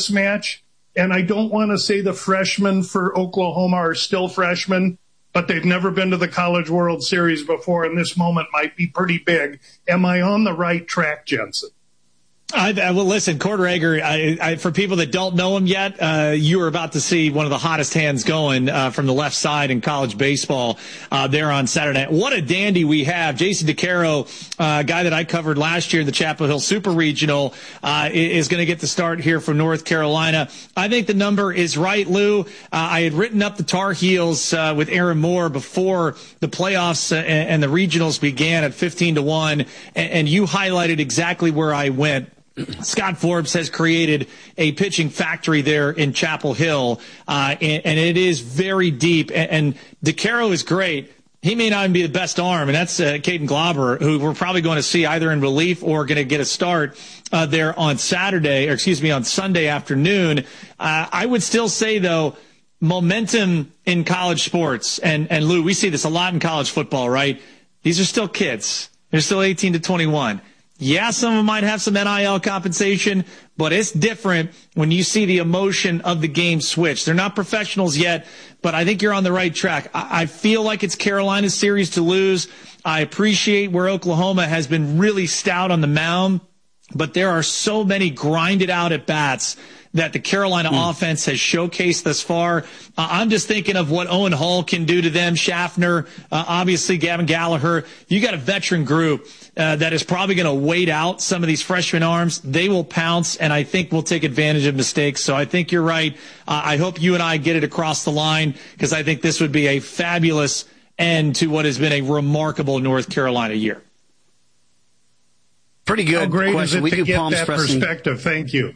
mismatch. And I don't want to say the freshmen for Oklahoma are still freshmen, but they've never been to the College World Series before, and this moment might be pretty big. Am I on the right track, Jensen? Well, listen, Corder Egger, for people that don't know him yet, you are about to see one of the hottest hands going from the left side in college baseball there on Saturday night. What a dandy we have. Jason DeCaro, a guy that I covered last year in the Chapel Hill Super Regional, is going to get the start here from North Carolina. I think the number is right, Lou. I had written up the Tar Heels with Aaron Moore before the playoffs and the regionals began at 15-1, and you highlighted exactly where I went. Scott Forbes has created a pitching factory there in Chapel Hill, and it is very deep. And DeCaro is great. He may not even be the best arm, and that's Caden Glauber, who we're probably going to see either in relief or going to get a start there on Sunday afternoon. I would still say, though, momentum in college sports, and Lou, we see this a lot in college football, right? These are still kids. They're still 18 to 21. Yeah, some of them might have some NIL compensation, but it's different when you see the emotion of the game switch. They're not professionals yet, but I think you're on the right track. I feel like it's Carolina's series to lose. I appreciate where Oklahoma has been really stout on the mound, but there are so many grinded out at bats that the Carolina offense has showcased thus far. I'm just thinking of what Owen Hall can do to them, Schaffner, obviously Gavin Gallagher. You got a veteran group that is probably going to wait out some of these freshman arms. They will pounce, and I think we'll take advantage of mistakes. So I think you're right. I hope you and I get it across the line, because I think this would be a fabulous end to what has been a remarkable North Carolina year. Pretty good. How great question. Is it to get that perspective? Thank you.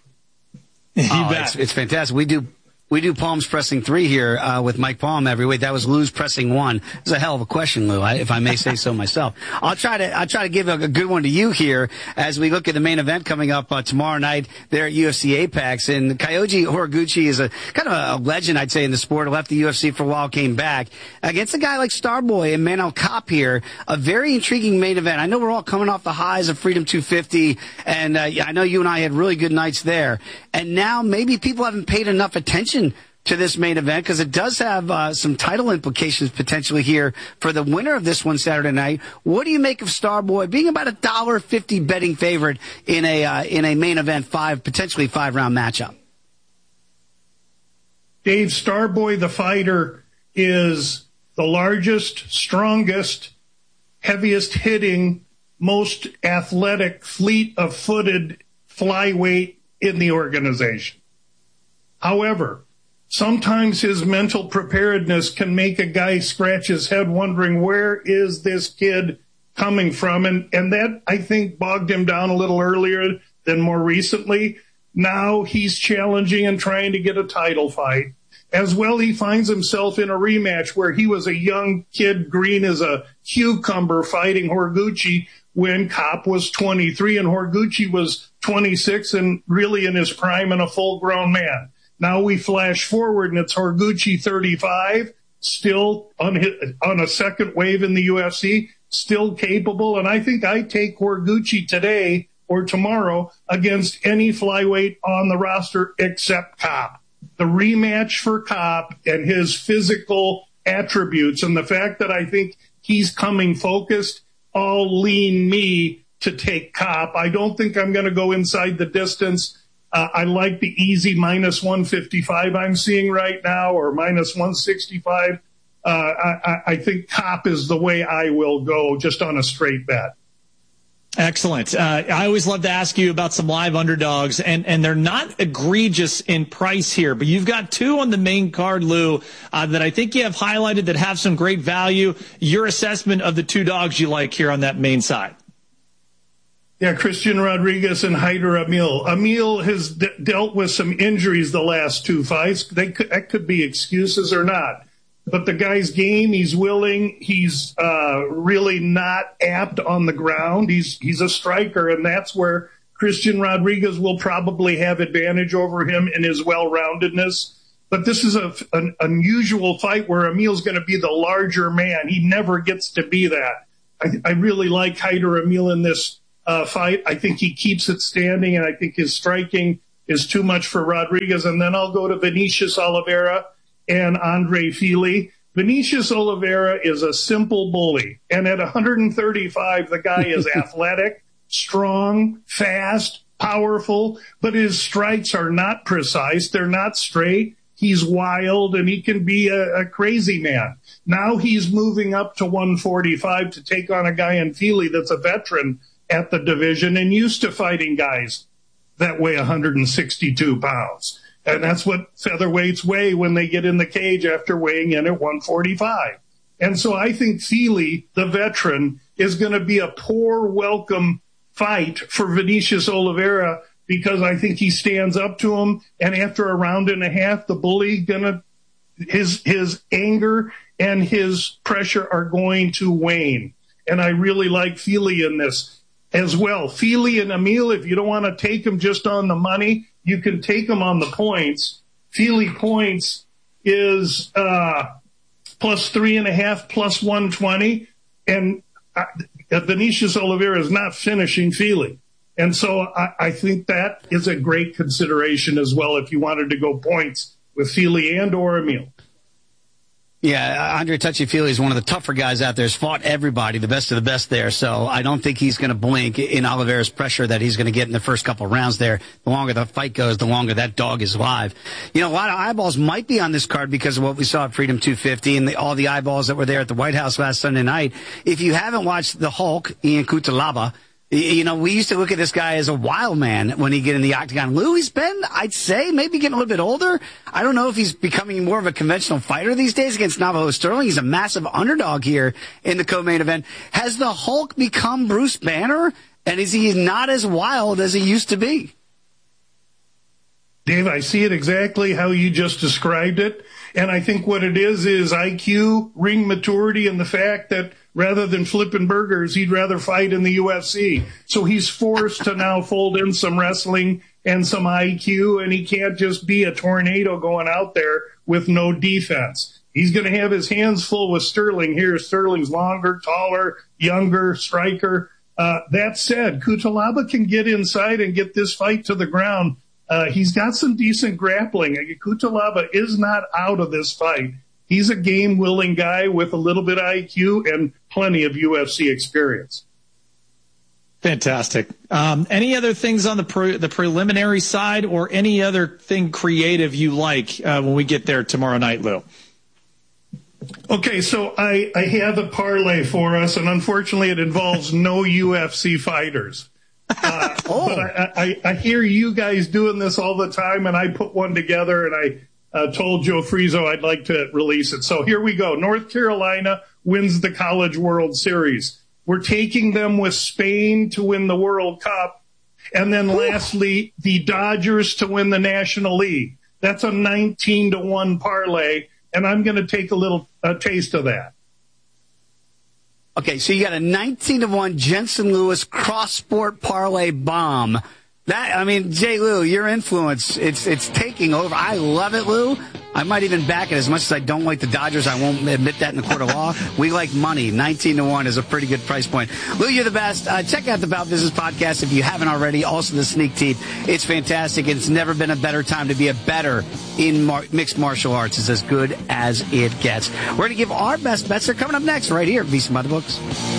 It's fantastic. We do Palms Pressing 3 here with Mike Palm every week. That was Lou's Pressing 1. It's a hell of a question, Lou, if I may say so myself. I'll try to give a good one to you here as we look at the main event coming up tomorrow night there at UFC Apex. And Kyoji Horiguchi is a kind of a legend, I'd say, in the sport. Left the UFC for a while, came back against a guy like Starboy and Manel Kopp here. A very intriguing main event. I know we're all coming off the highs of Freedom 250, and I know you and I had really good nights there. And now maybe people haven't paid enough attention to this main event, because it does have some title implications potentially here for the winner of this one Saturday night. What do you make of Starboy being about $1.50 betting favorite in a main event potentially 5-round matchup? Dave, Starboy the fighter is the largest, strongest, heaviest hitting, most athletic, fleet of footed flyweight in the organization. However, sometimes his mental preparedness can make a guy scratch his head wondering, where is this kid coming from? And that, I think, bogged him down a little earlier than more recently. Now he's challenging and trying to get a title fight. As well, he finds himself in a rematch where he was a young kid, green as a cucumber, fighting Horiguchi when Kopp was 23 and Horiguchi was 26 and really in his prime and a full-grown man. Now we flash forward, and it's Horiguchi 35, still on a second wave in the UFC, still capable. And I think I take Horiguchi today or tomorrow against any flyweight on the roster except Kopp. The rematch for Kopp and his physical attributes and the fact that I think he's coming focused all lean me to take Kopp. I don't think I'm going to go inside the distance. I like the easy minus 155 I'm seeing right now, or minus 165. I think Kopp is the way I will go, just on a straight bet. Excellent. I always love to ask you about some live underdogs, and they're not egregious in price here, but you've got two on the main card, Lou, that I think you have highlighted that have some great value. Your assessment of the two dogs you like here on that main side. Yeah, Christian Rodriguez and Haider Emil. Emil has dealt with some injuries the last two fights. That could be excuses or not. But the guy's game, he's willing. He's really not apt on the ground. He's a striker, and that's where Christian Rodriguez will probably have advantage over him in his well-roundedness. But this is an unusual fight where Emil's going to be the larger man. He never gets to be that. I really like Haider Emil in this fight. I think he keeps it standing, and I think his striking is too much for Rodriguez. And then I'll go to Vinicius Oliveira and Andre Fili. Vinicius Oliveira is a simple bully. And at 135, the guy is athletic, strong, fast, powerful, but his strikes are not precise. They're not straight. He's wild, and he can be a crazy man. Now he's moving up to 145 to take on a guy in Fili that's a veteran at the division and used to fighting guys that weigh 162 pounds. And that's what featherweights weigh when they get in the cage after weighing in at 145. And so I think Fili, the veteran, is going to be a poor welcome fight for Vinicius Oliveira, because I think he stands up to him, and after a round and a half, the bully his anger and his pressure are going to wane. And I really like Fili in this as well. Fili and Emil, if you don't want to take him just on the money, you can take him on the points. Fili points is plus 3.5, plus 120, and Vinicius Oliveira is not finishing Fili. And so I think that is a great consideration as well if you wanted to go points with Fili and or Emil. Yeah, Andre Touchy-Fili is one of the tougher guys out there. Has fought everybody, the best of the best there. So I don't think he's going to blink in Oliveira's pressure that he's going to get in the first couple of rounds there. The longer the fight goes, the longer that dog is live. You know, a lot of eyeballs might be on this card because of what we saw at Freedom 250 and all the eyeballs that were there at the White House last Sunday night. If you haven't watched the Hulk, Ian Cutelaba, you know, we used to look at this guy as a wild man when he get in the octagon. Lou, he's been, I'd say, maybe getting a little bit older. I don't know if he's becoming more of a conventional fighter these days against Navajo Sterling. He's a massive underdog here in the co-main event. Has the Hulk become Bruce Banner? And is he not as wild as he used to be? Dave, I see it exactly how you just described it. And I think what it is IQ, ring maturity, and the fact that rather than flipping burgers, he'd rather fight in the UFC. So he's forced to now fold in some wrestling and some IQ, and he can't just be a tornado going out there with no defense. He's going to have his hands full with Sterling here. Sterling's longer, taller, younger striker. That said, Cutelaba can get inside and get this fight to the ground. He's got some decent grappling. Cutelaba is not out of this fight. He's a game-willing guy with a little bit of IQ and plenty of UFC experience. Fantastic. Any other things on the preliminary side, or any other thing creative you like when we get there tomorrow night, Lou? Okay, so I have a parlay for us, and unfortunately it involves no UFC fighters. But I hear you guys doing this all the time, and I put one together, and I told Joe Frizo I'd like to release it. So here we go. North Carolina wins the College World Series. We're taking them with Spain to win the World Cup. And then lastly, the Dodgers to win the National League. That's a 19-1 parlay, and I'm going to take a taste of that. Okay, so you got a 19-1 Jensen Lewis cross-sport parlay bomb. That, I mean, Jay Lou, your influence, it's taking over. I love it, Lou. I might even back it. As much as I don't like the Dodgers, I won't admit that in the court of law. We like money. 19-1 is a pretty good price point. Lou, you're the best. Check out the Bout Business podcast if you haven't already. Also the Sneak Teeth. It's fantastic. It's never been a better time to be a better in mixed martial arts. It's as good as it gets. We're going to give our best bets. They're coming up next right here at VSiN by the Books.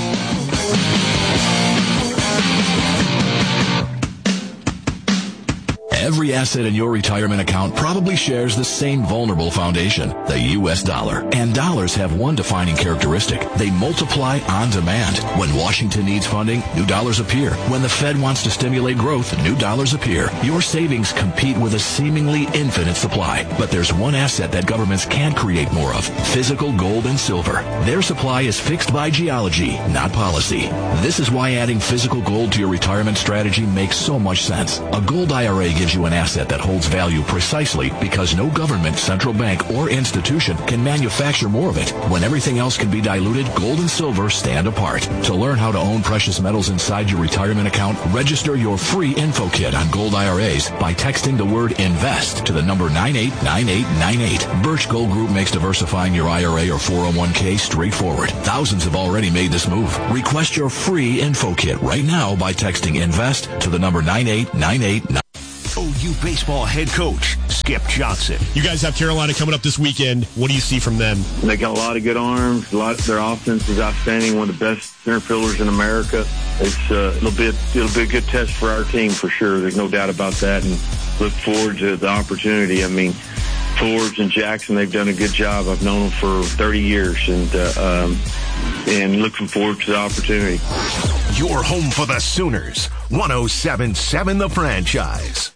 Every asset in your retirement account probably shares the same vulnerable foundation, the U.S. dollar. And dollars have one defining characteristic. They multiply on demand. When Washington needs funding, new dollars appear. When the Fed wants to stimulate growth, new dollars appear. Your savings compete with a seemingly infinite supply. But there's one asset that governments can't create more of: physical gold and silver. Their supply is fixed by geology, not policy. This is why adding physical gold to your retirement strategy makes so much sense. A gold IRA gives you an asset that holds value precisely because no government, central bank, or institution can manufacture more of it. When everything else can be diluted, gold and silver stand apart. To learn how to own precious metals inside your retirement account, register your free info kit on gold IRAs by texting the word INVEST to the number 989898. Birch Gold Group makes diversifying your IRA or 401k straightforward. Thousands have already made this move. Request your free info kit right now by texting INVEST to the number 989898. KU baseball head coach, Skip Johnson. You guys have Carolina coming up this weekend. What do you see from them? They got a lot of good arms. Their offense is outstanding. One of the best center fielders in America. It'll be a good test for our team for sure. There's no doubt about that, and look forward to the opportunity. I mean, Forbes and Jackson, they've done a good job. I've known them for 30 years, and looking forward to the opportunity. You're home for the Sooners. 107.7 The Franchise.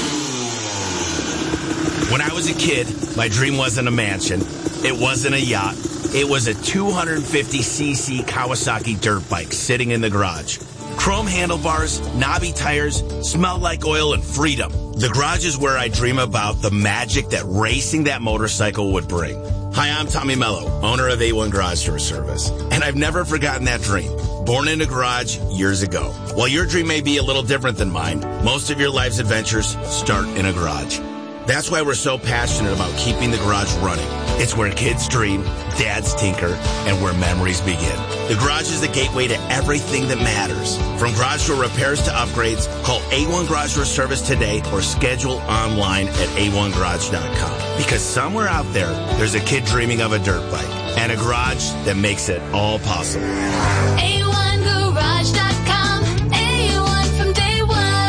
When I was a kid, my dream wasn't a mansion. It wasn't a yacht. It was a 250cc Kawasaki dirt bike sitting in the garage. Chrome handlebars, knobby tires, smelled like oil and freedom. The garage is where I dream about the magic that racing that motorcycle would bring. Hi, I'm Tommy Mello, owner of A1 Garage Door Service, and I've never forgotten that dream. Born in a garage years ago. While your dream may be a little different than mine, most of your life's adventures start in a garage. That's why we're so passionate about keeping the garage running. It's where kids dream, dads tinker, and where memories begin. The garage is the gateway to everything that matters. From garage door repairs to upgrades, call A1 Garage Door Service today or schedule online at a1garage.com. Because somewhere out there, there's a kid dreaming of a dirt bike and a garage that makes it all possible. A1garage.com. A1 from day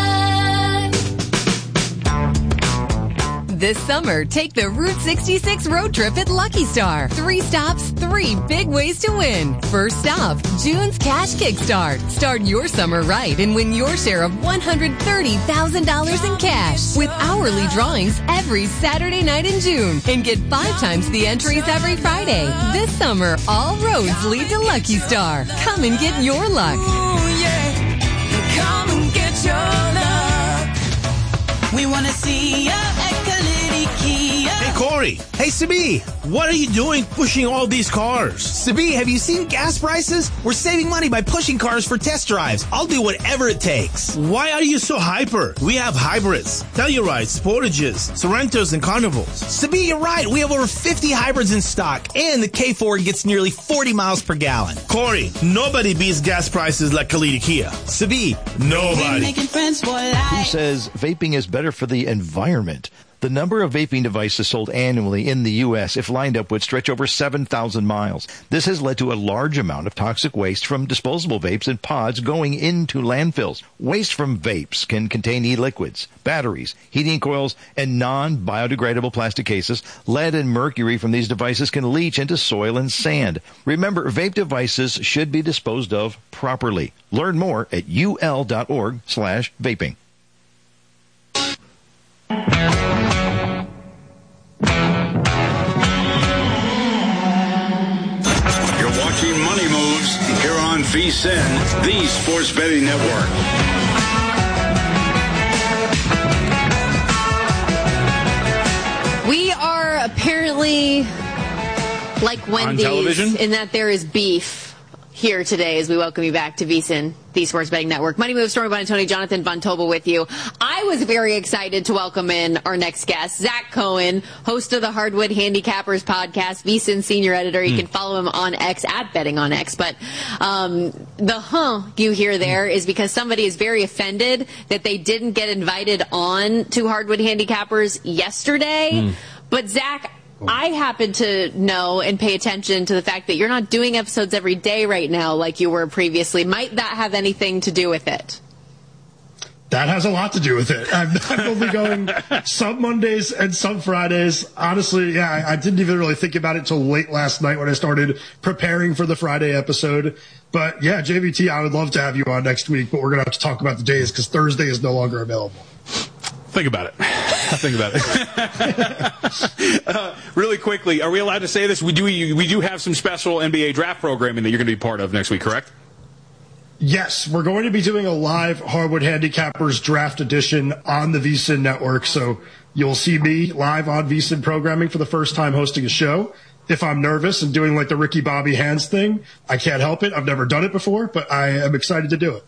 one. This summer, take the Route 66 road trip at Lucky Star. 3 stops, 3 big ways to win. First stop, June's Cash Kickstart. Start your summer right and win your share of $130,000 in cash with hourly drawings every Saturday night in June. And get 5 times the entries every Friday. This summer, all roads lead to Lucky Star. Come and get your luck. Ooh, yeah. Come and get your luck. We want to see ya at Kalidi Kia. Hey, Corey. Hey, Sabi. What are you doing pushing all these cars? Sabi, have you seen gas prices? We're saving money by pushing cars for test drives. I'll do whatever it takes. Why are you so hyper? We have hybrids, Tellurides, Sportages, Sorrentos, and Carnivals. Sabi, you're right. We have over 50 hybrids in stock, and the K4 gets nearly 40 miles per gallon. Corey, nobody beats gas prices like Kalidi Kia. Sabi, nobody. Making friends for life. Who says vaping is better for the environment? The number of vaping devices sold annually in the U.S., if lined up, would stretch over 7,000 miles. This has led to a large amount of toxic waste from disposable vapes and pods going into landfills. Waste from vapes can contain e-liquids, batteries, heating coils, and non-biodegradable plastic cases. Lead and mercury from these devices can leach into soil and sand. Remember, vape devices should be disposed of properly. Learn more at ul.org/vaping. Money Moves here on VSiN, the Sports Betting Network. We are apparently like Wendy's in that there is beef here today as we welcome you back to VSiN, the Sports Betting Network. Money Moves, Stormy Buonantony, Jonathan Von Tobel with you. I was very excited to welcome in our next guest, Zach Cohen, host of the Hardwood Handicappers podcast, VSiN senior editor. You can follow him on X at Betting on X. But the you hear there is because somebody is very offended that they didn't get invited on to Hardwood Handicappers yesterday. But Zach, I happen to know and pay attention to the fact that you're not doing episodes every day right now like you were previously. Might that have anything to do with it? That has a lot to do with it. I'm only going some Mondays and some Fridays. Honestly, yeah, I didn't even really think about it till late last night when I started preparing for the Friday episode. But yeah, JVT, I would love to have you on next week, but we're going to have to talk about the days because Thursday is no longer available. Think about it. Think about it. Really quickly, are we allowed to say this? We do have some special NBA draft programming that you're going to be part of next week, correct? Yes, we're going to be doing a live Hardwood Handicappers draft edition on the VSiN network. So you'll see me live on VSiN programming for the first time hosting a show. If I'm nervous and doing like the Ricky Bobby Hands thing, I can't help it. I've never done it before, but I am excited to do it.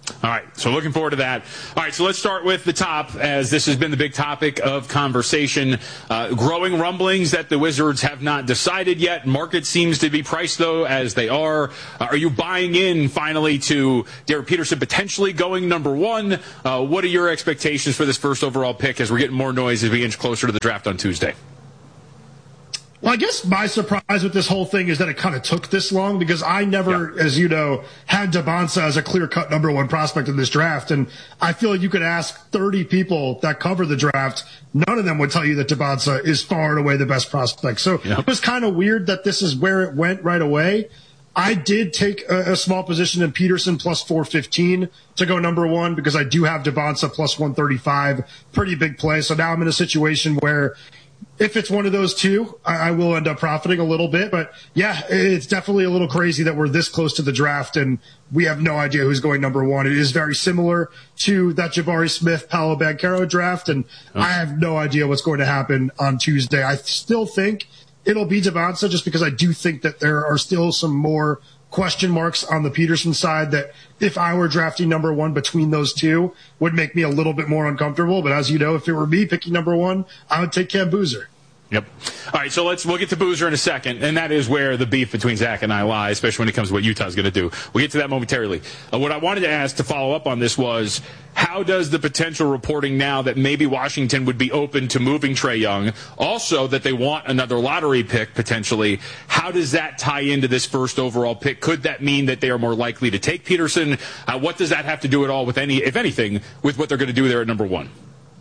All right, so looking forward to that. All right, so let's start with the top, as this has been the big topic of conversation. Growing rumblings that the Wizards have not decided yet. Market seems to be priced, though, as they are. Are you buying in, finally, to Derek Peterson potentially going number one? What are your expectations for this first overall pick as we're getting more noise as we inch closer to the draft on Tuesday? Well, I guess my surprise with this whole thing is that it kind of took this long, because I never, as you know, had Dybantsa as a clear-cut number one prospect in this draft. And I feel like you could ask 30 people that cover the draft, none of them would tell you that Dybantsa is far and away the best prospect. So it was kind of weird that this is where it went right away. I did take a small position in Peterson plus 415 to go number one, because I do have Dybantsa plus 135. Pretty big play. So now I'm in a situation where if it's one of those two, I will end up profiting a little bit. But yeah, it's definitely a little crazy that we're this close to the draft and we have no idea who's going number one. It is very similar to that Jabari Smith, Paolo Banchero draft, and I have no idea what's going to happen on Tuesday. I still think it'll be Dybantsa, just because I do think that there are still some more question marks on the Peterson side that if I were drafting number one between those two would make me a little bit more uncomfortable. But as you know, if it were me picking number one, I would take Cam Boozer. Yep. All right, so we'll get to Boozer in a second, and that is where the beef between Zach and I lie, especially when it comes to what Utah's going to do. We'll get to that momentarily. What I wanted to ask to follow up on this was, how does the potential reporting now that maybe Washington would be open to moving Trae Young, also that they want another lottery pick potentially, how does that tie into this first overall pick? Could that mean that they are more likely to take Peterson? What does that have to do at all with if anything, with what they're going to do there at number one?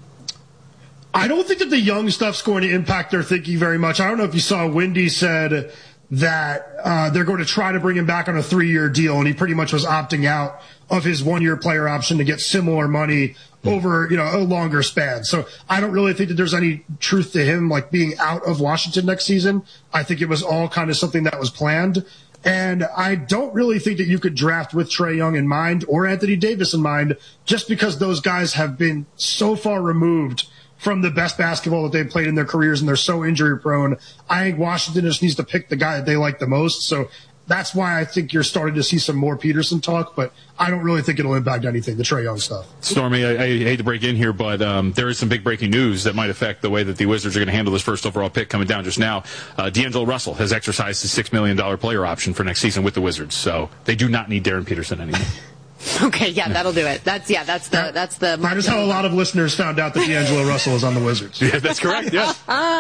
I don't think that the Young stuff's going to impact their thinking very much. I don't know if you saw Wendy said that they're going to try to bring him back on a 3-year deal, and he pretty much was opting out of his 1-year player option to get similar money over, a longer span. So I don't really think that there's any truth to him like being out of Washington next season. I think it was all kind of something that was planned. And I don't really think that you could draft with Trae Young in mind or Anthony Davis in mind, just because those guys have been so far removed from the best basketball that they've played in their careers, and they're so injury prone. I think Washington just needs to pick the guy that they like the most. So that's why I think you're starting to see some more Peterson talk, but I don't really think it'll impact anything, the Trae Young stuff. Stormy, I hate to break in here, but there is some big breaking news that might affect the way that the Wizards are going to handle this first overall pick coming down just now. D'Angelo Russell has exercised his $6 million player option for next season with the Wizards, so they do not need Darren Peterson anymore. Okay, yeah, that'll do it. That's the. That is how a lot of listeners found out that D'Angelo Russell is on the Wizards. Yeah, that's correct. Yeah.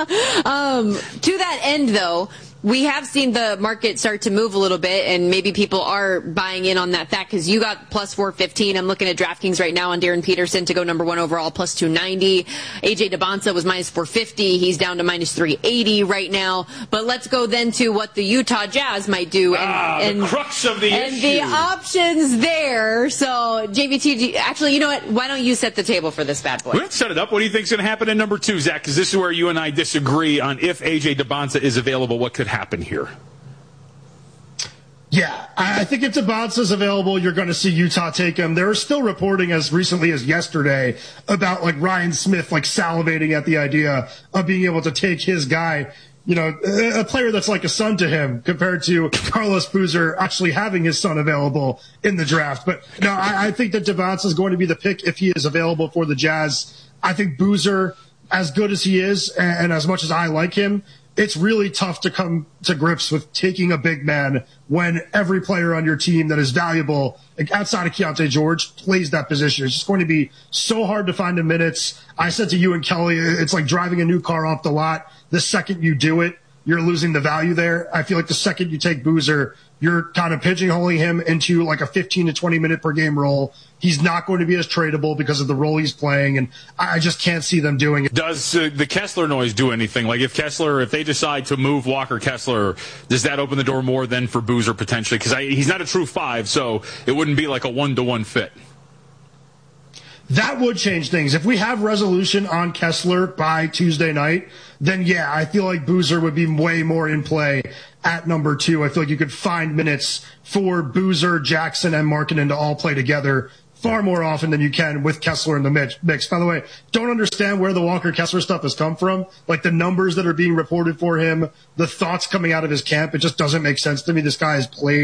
To that end, though, we have seen the market start to move a little bit, and maybe people are buying in on that fact, because you got plus 415. I'm looking at DraftKings right now on Darren Peterson to go number one overall, plus 290. AJ Dybantsa was minus 450. He's down to minus 380 right now. But let's go then to what the Utah Jazz might do. And the crux of the issue. And the options there. So, JVT, actually, you know what? Why don't you set the table for this bad boy? Let's set it up. What do you think is going to happen in number two, Zach? Because this is where you and I disagree on if AJ Dybantsa is available, what could happen here. Yeah, I think if Dybantsa's available, you're going to see Utah take him. There are still reporting as recently as yesterday about like Ryan Smith like salivating at the idea of being able to take his guy, a player that's like a son to him, compared to Carlos Boozer actually having his son available in the draft. But no, I think that Dybantsa is going to be the pick if he is available for the Jazz. I think Boozer, as good as he is and as much as I like him, it's really tough to come to grips with taking a big man when every player on your team that is valuable, like outside of Keontae George, plays that position. It's just going to be so hard to find the minutes. I said to you and Kelly, it's like driving a new car off the lot. The second you do it, you're losing the value there. I feel like the second you take Boozer, you're kind of pigeonholing him into like a 15 to 20 minute per game role. He's not going to be as tradable because of the role he's playing, and I just can't see them doing it. Does the Kessler noise do anything? Like if they decide to move Walker Kessler, does that open the door more than for Boozer potentially? Because he's not a true 5, so it wouldn't be like a 1-to-1 fit. That would change things. If we have resolution on Kessler by Tuesday night, then yeah, I feel like Boozer would be way more in play at number 2. I feel like you could find minutes for Boozer, Jackson, and Markkanen to all play together far more often than you can with Kessler in the mix. By the way, don't understand where the Walker Kessler stuff has come from. Like the numbers that are being reported for him, the thoughts coming out of his camp, it just doesn't make sense to me. This guy has played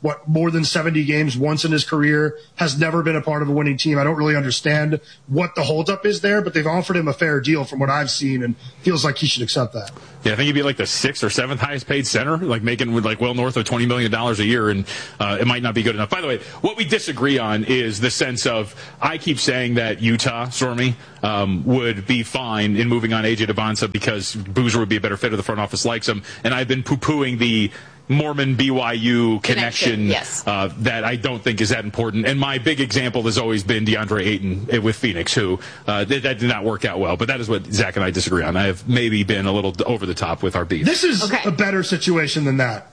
more than 70 games once in his career, has never been a part of a winning team. I don't really understand what the holdup is there, but they've offered him a fair deal from what I've seen, and feels like he should accept that. Yeah, I think he'd be like the 6th or 7th highest paid center, like making like well north of $20 million a year, and it might not be good enough. By the way, what we disagree on is the sense of, I keep saying that Utah, Stormy, would be fine in moving on AJ Dybonsa because Boozer would be a better fit, or the front office likes him, and I've been poo-pooing the Mormon BYU connection yes. That I don't think is that important. And my big example has always been DeAndre Ayton with Phoenix, who that did not work out well. But that is what Zach and I disagree on. I have maybe been a little over the top with our beef. This is a better situation than that.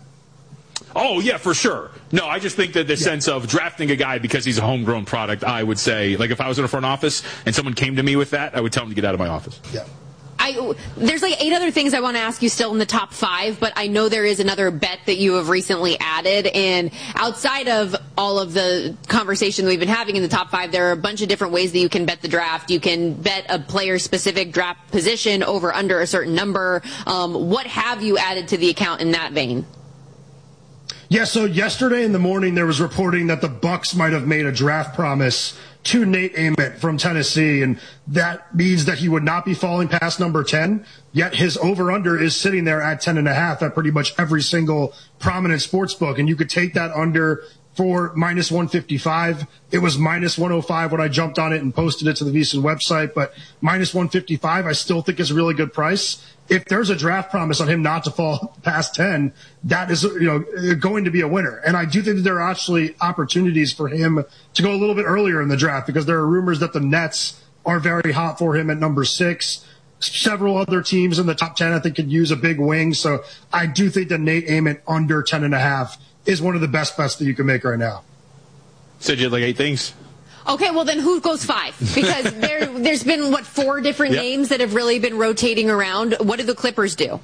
Oh, yeah, for sure. No, I just think that the sense of drafting a guy because he's a homegrown product, I would say, like if I was in a front office and someone came to me with that, I would tell him to get out of my office. Yeah. There's like 8 other things I want to ask you still in the top 5, but I know there is another bet that you have recently added. And outside of all of the conversation we've been having in the top 5, there are a bunch of different ways that you can bet the draft. You can bet a player-specific draft position over under a certain number. What have you added to the account in that vein? Yeah, so yesterday in the morning there was reporting that the Bucks might have made a draft promise to Nate Ament from Tennessee, and that means that he would not be falling past number 10, yet his over-under is sitting there at 10.5 at pretty much every single prominent sports book, and you could take that under for minus 155. It was minus 105 when I jumped on it and posted it to the VSiN website, but minus 155 I still think is a really good price. If there's a draft promise on him not to fall past 10, that is, going to be a winner. And I do think that there are actually opportunities for him to go a little bit earlier in the draft, because there are rumors that the Nets are very hot for him at number 6. Several other teams in the top 10, I think, could use a big wing. So I do think that Nate Ament under 10.5 is one of the best bets that you can make right now. Said you had like 8 things? Okay, well then who goes 5? Because there's been, 4 different names that have really been rotating around. What do the Clippers do?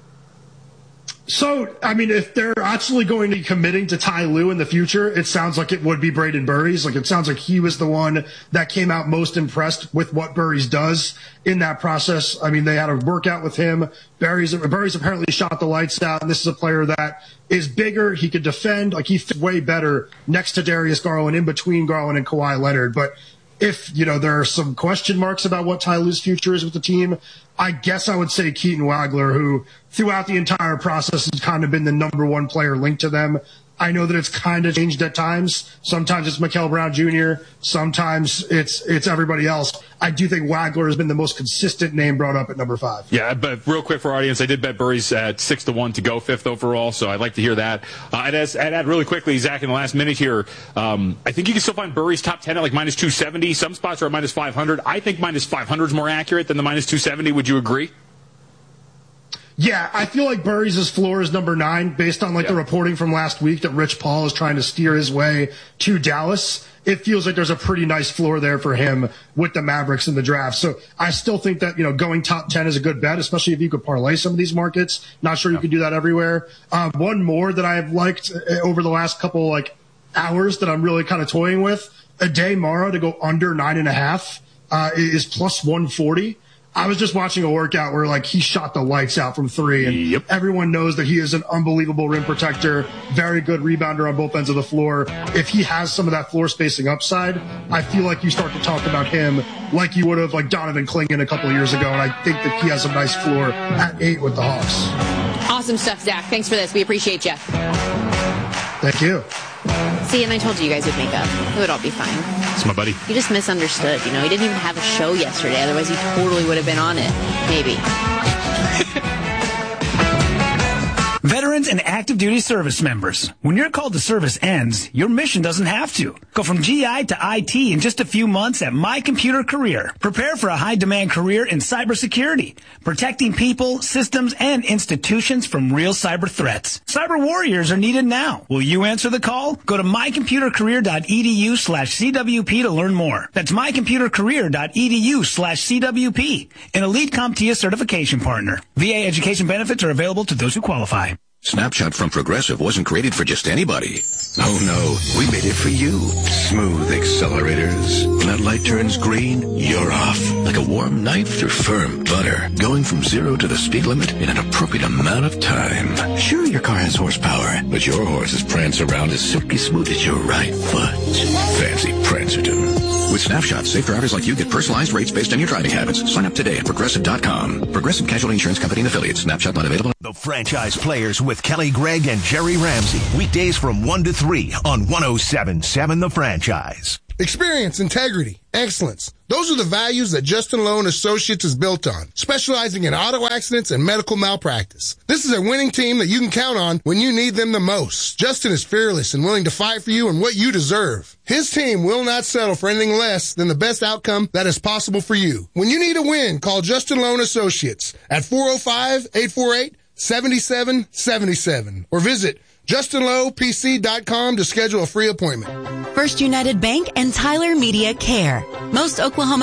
So, I mean, if they're actually going to be committing to Ty Lue in the future, it sounds like it would be Braden Burries. Like, it sounds like he was the one that came out most impressed with what Burries does in that process. I mean, they had a workout with him. Burries apparently shot the lights out, and this is a player that is bigger. He could defend. Like, he fits way better next to Darius Garland, in between Garland and Kawhi Leonard. But if, there are some question marks about what Ty Lue's future is with the team, I guess I would say Keaton Wagler, who throughout the entire process has kind of been the number 1 player linked to them. I know that it's kind of changed at times. Sometimes it's Mikal Brown Jr. Sometimes it's everybody else. I do think Wagler has been the most consistent name brought up at number 5. Yeah, but real quick for our audience, I did bet Burries at 6-1 to go 5th overall, so I'd like to hear that. I'd add really quickly, Zach, in the last minute here, I think you can still find Burries top 10 at like minus 270. Some spots are at minus 500. I think minus 500 is more accurate than the minus 270. Would you agree? Yeah, I feel like Burries' floor is number 9 based on the reporting from last week that Rich Paul is trying to steer his way to Dallas. It feels like there's a pretty nice floor there for him with the Mavericks in the draft. So I still think that, going top 10 is a good bet, especially if you could parlay some of these markets. Not sure you could do that everywhere. One more that I have liked over the last couple hours that I'm really kind of toying with, Ade Mara to go under 9.5 is plus 140. I was just watching a workout where he shot the lights out from 3, and everyone knows that he is an unbelievable rim protector, very good rebounder on both ends of the floor. If he has some of that floor spacing upside, I feel like you start to talk about him like you would have Donovan Clingan a couple of years ago, and I think that he has a nice floor at 8 with the Hawks. Awesome stuff, Zach. Thanks for this. We appreciate you. Thank you. See, and I told you guys would make up. It would all be fine. It's my buddy. You just misunderstood. He didn't even have a show yesterday. Otherwise, he totally would have been on it. Maybe. Veterans and active duty service members, when your call to service ends, your mission doesn't have to. Go from GI to IT in just a few months at My Computer Career. Prepare for a high-demand career in cybersecurity, protecting people, systems, and institutions from real cyber threats. Cyber warriors are needed now. Will you answer the call? Go to mycomputercareer.edu/CWP to learn more. That's mycomputercareer.edu/CWP, an elite CompTIA certification partner. VA education benefits are available to those who qualify. Snapshot from Progressive wasn't created for just anybody. Oh no, we made it for you. Smooth accelerators. When that light turns green, you're off. Like a warm knife through firm butter. Going from 0 to the speed limit in an appropriate amount of time. Sure, your car has horsepower, but your horses prance around as silky smooth as your right foot. Fancy Prancerton. With Snapshot, safe drivers like you get personalized rates based on your driving habits. Sign up today at Progressive.com. Progressive Casualty Insurance Company and affiliates. Snapshot not available. The Franchise Players with Kelly Gregg and Jerry Ramsey. Weekdays from 1 to 3 on 107.7 The Franchise. Experience, integrity, excellence. Those are the values that Justin Lowe & Associates is built on, specializing in auto accidents and medical malpractice. This is a winning team that you can count on when you need them the most. Justin is fearless and willing to fight for you and what you deserve. His team will not settle for anything less than the best outcome that is possible for you. When you need a win, call Justin Lowe & Associates at 405-848-7777 or visit JustinLowePC.com to schedule a free appointment. First United Bank and Tyler Media Care. Most Oklahoma